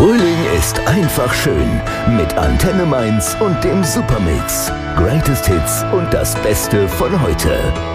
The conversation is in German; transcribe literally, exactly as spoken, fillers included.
Frühling ist einfach schön mit Antenne Mainz und dem Supermix. Greatest Hits und das Beste von heute.